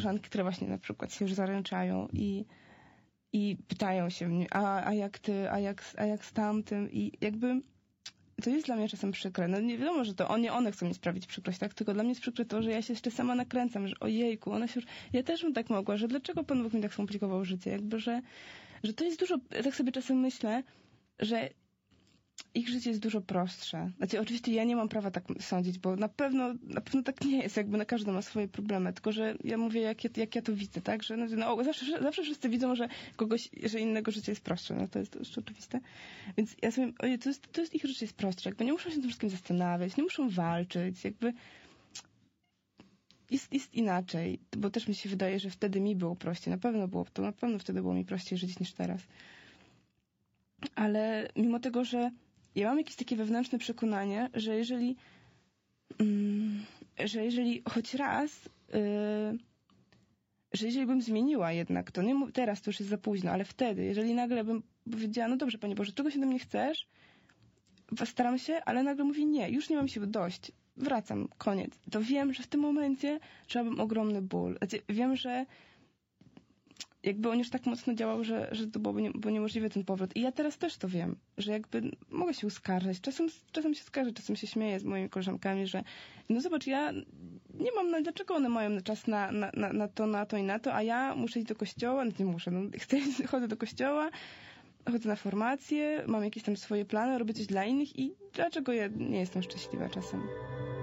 koleżanki, które właśnie na przykład się już zaręczają i pytają się mnie, a jak ty, a jak z tamtym i jakby to jest dla mnie czasem przykre. No nie wiadomo, że to one chcą mi sprawić przykrość, tak? Tylko dla mnie jest przykre to, że ja się jeszcze sama nakręcam, że ojejku, ona się już... Ja też bym tak mogła, że dlaczego Pan Bóg mi tak skomplikował życie? Jakby, że to jest dużo... Ja tak sobie czasem myślę, że ich życie jest dużo prostsze. Znaczy, oczywiście ja nie mam prawa tak sądzić, bo na pewno tak nie jest, jakby każdy ma swoje problemy, tylko że ja mówię, jak ja to widzę, tak? Że zawsze wszyscy widzą, że innego życie jest prostsze, no to jest oczywiste. Więc ja sobie, ojej, to jest ich życie jest prostsze, jakby nie muszą się tym wszystkim zastanawiać, nie muszą walczyć, jakby jest inaczej, bo też mi się wydaje, że wtedy mi było prościej, na pewno wtedy było mi prościej żyć niż teraz. Ale mimo tego, że ja mam jakieś takie wewnętrzne przekonanie, że jeżeli choć raz, że jeżeli bym zmieniła jednak, to nie teraz to już jest za późno, ale wtedy, jeżeli nagle bym powiedziała, no dobrze, Panie Boże, czego się do mnie chcesz? Staram się, ale nagle mówi nie, już nie mam siły, dość, wracam, koniec. To wiem, że w tym momencie czułabym ogromny ból. Znaczy, wiem, że jakby on już tak mocno działał, że to było niemożliwe ten powrót. I ja teraz też to wiem, że jakby mogę się uskarżać. Czasem się skarżę, czasem się śmieję z moimi koleżankami, że no zobacz, ja nie mam, dlaczego one mają czas na to i na to, a ja muszę iść do kościoła, nie muszę, chodzę do kościoła, chodzę na formację, mam jakieś tam swoje plany, robię coś dla innych i dlaczego ja nie jestem szczęśliwa czasem?